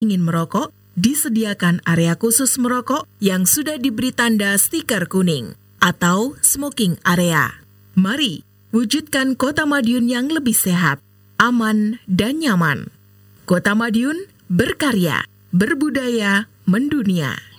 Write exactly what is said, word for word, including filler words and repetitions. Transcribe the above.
ingin merokok, disediakan area khusus merokok yang sudah diberi tanda stiker kuning atau smoking area. Mari wujudkan Kota Madiun yang lebih sehat, aman, dan nyaman. Kota Madiun berkarya, berbudaya, mendunia.